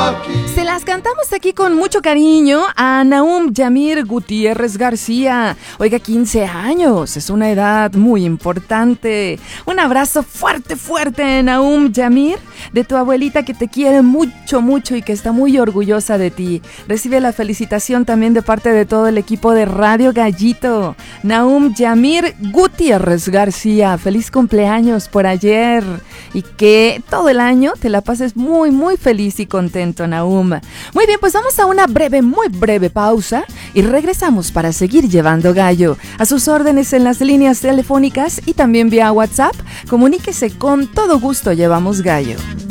Se las cantamos aquí con mucho cariño a Nahum Yamir Gutiérrez García. Oiga, 15 años, es una edad muy importante. Un abrazo fuerte, fuerte, Nahum Yamir, de tu abuelita que te quiere mucho, mucho y que está muy orgullosa de ti. Recibe la felicitación también de parte de todo el equipo de Radio Gallito. Nahum Yamir Gutiérrez García, feliz cumpleaños por ayer y que todo el año te la pases muy, muy feliz y contento, Nahum. Muy bien, pues vamos a una breve, muy breve pausa y regresamos para seguir llevando gallo. A sus órdenes en las líneas telefónicas y también vía WhatsApp, comuníquese, con todo gusto llevamos gallo.